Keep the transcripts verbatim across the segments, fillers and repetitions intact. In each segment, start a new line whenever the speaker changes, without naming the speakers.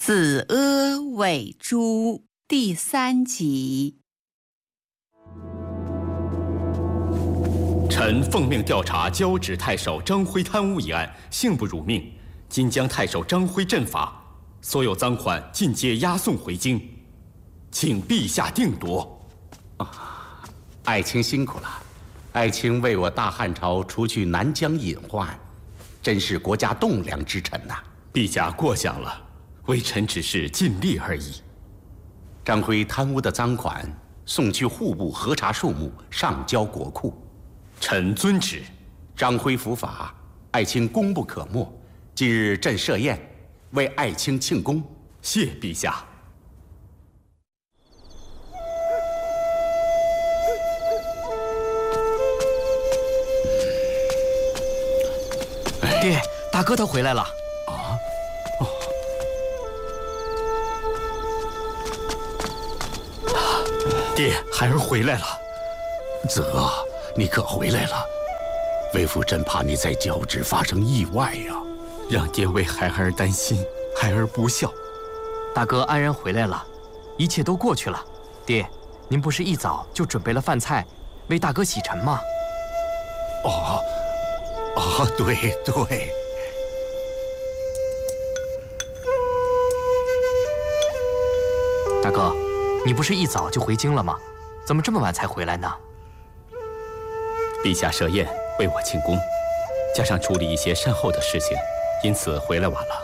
子阿尾诛第三集。
臣奉命调查交趾太守张辉贪污一案，幸不辱命，今将太守张辉阵法，所有赃款尽皆押送回京，请陛下定夺。
啊，爱卿辛苦了，爱卿为我大汉朝除去南疆隐患，真是国家栋梁之臣呐、啊。
陛下过奖了，微臣只是尽力而已。
张辉贪污的赃款送去户部核查数目，上交国库。
臣遵旨。
张辉伏法，爱卿功不可没。今日朕设宴，为爱卿庆功。
谢陛下。
爹，大哥他回来了。
啊？哦。
爹，孩儿回来了。
泽，你可回来了？为父真怕你在交趾发生意外呀、啊！
让爹为孩儿担心，孩儿不孝。
大哥安然回来了，一切都过去了。爹，您不是一早就准备了饭菜，为大哥洗尘吗？
哦，哦，对对。
大哥，你不是一早就回京了吗？怎么这么晚才回来呢？
陛下设宴为我庆功，加上处理一些善后的事情，因此回来晚了。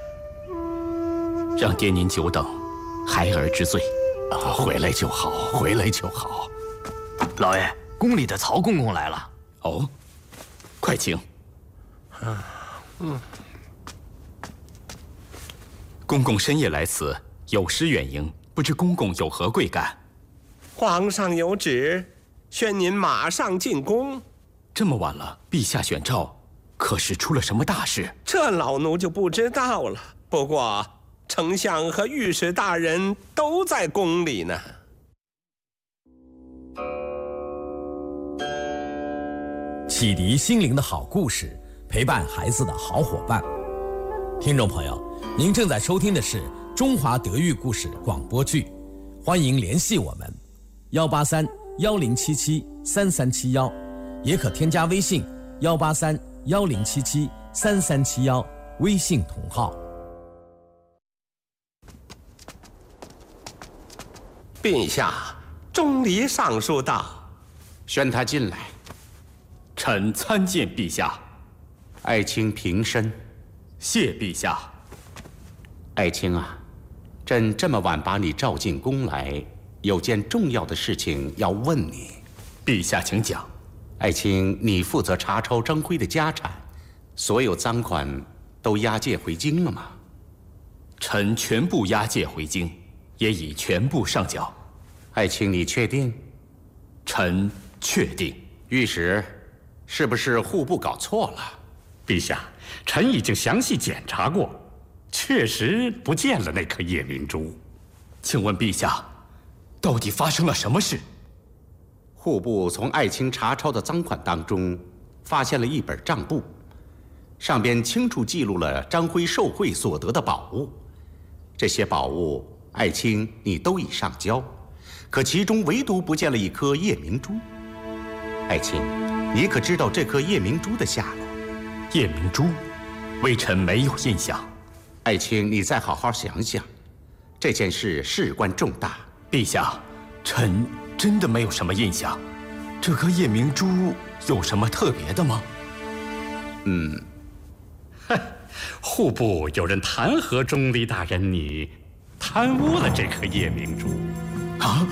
让爹您久等，孩儿知罪。
啊，回来就好，回来就好。
老爷，宫里的曹公公来了。
哦，快请。
嗯嗯。
公公深夜来此，有失远迎，不知公公有何贵干？
皇上有旨，宣您马上进宫。
这么晚了，陛下选召，可是出了什么大事？
这老奴就不知道了。不过，丞相和御史大人都在宫里呢。
启迪心灵的好故事，陪伴孩子的好伙伴。听众朋友，您正在收听的是中华德育故事广播剧，欢迎联系我们。幺八三幺零七七三三七幺，也可添加微信幺八三幺零七七三三七幺，微信同号。
陛下，钟离上书到，
宣他进来。
臣参见陛下。
爱卿平身。
谢陛下。
爱卿啊，朕这么晚把你召进宫来，有件重要的事情要问你。
陛下请讲。
爱卿，你负责查抄张辉的家产，所有赃款都押解回京了吗？
臣全部押解回京，也已全部上缴。
爱卿，你确定？
臣确定。
御史，是不是户部搞错了？
陛下，臣已经详细检查过，确实不见了那颗夜明珠。
请问陛下，到底发生了什么事？
户部从爱卿查抄的赃款当中，发现了一本账簿，上边清楚记录了张辉受贿所得的宝物。这些宝物，爱卿你都已上交，可其中唯独不见了一颗夜明珠。爱卿，你可知道这颗夜明珠的下落？
夜明珠，微臣没有印象。
爱卿，你再好好想想，这件事事关重大。
陛下，臣真的没有什么印象。这颗夜明珠有什么特别的吗？
嗯，
户部有人弹劾钟离大人你贪污了这颗夜明珠。
啊！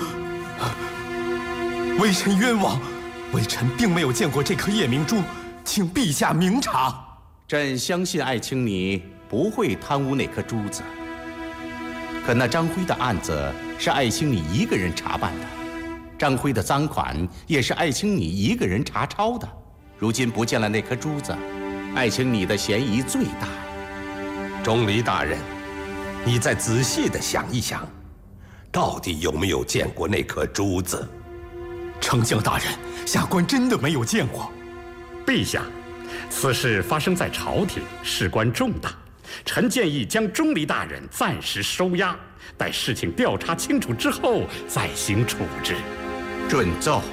微臣冤枉，微臣并没有见过这颗夜明珠，请陛下明察。
朕相信爱卿你不会贪污那颗珠子，可那张辉的案子是爱卿你一个人查办的，张辉的赃款也是爱卿你一个人查抄的，如今不见了那颗珠子，爱卿你的嫌疑最大。
钟离大人，你再仔细的想一想，到底有没有见过那颗珠子？
丞相大人，下官真的没有见过。
陛下，此事发生在朝廷，事关重大， 臣建议将钟离大人暂时收押，待事情调查清楚之后再行处置。
准奏。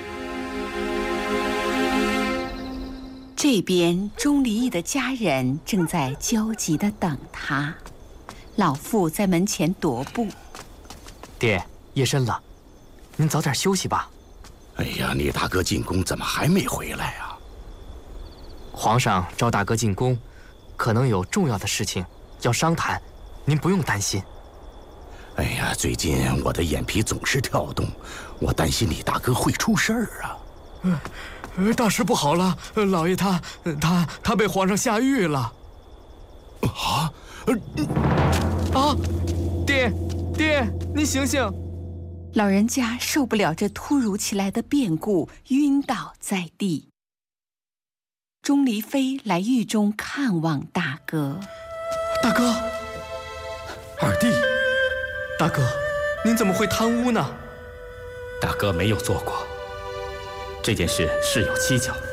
这边钟离义的家人正在焦急地等他，老妇在门前踱步。
爹，夜深了，您早点休息吧。
哎呀，你大哥进宫怎么还没回来啊？
皇上召大哥进宫，可能有重要的事情要商谈，您不用担心。
哎呀，最近我的眼皮总是跳动，我担心你大哥会出事儿啊。
呃，呃，大事不好了，老爷他他他被皇上下狱了。
啊？
啊！爹，爹，您醒醒！
老人家受不了这突如其来的变故，晕倒在地。钟离妃来狱中看望大哥。
大哥，
二弟，
大哥，您怎么会贪污呢？
大哥没有做过，这件事事有蹊跷。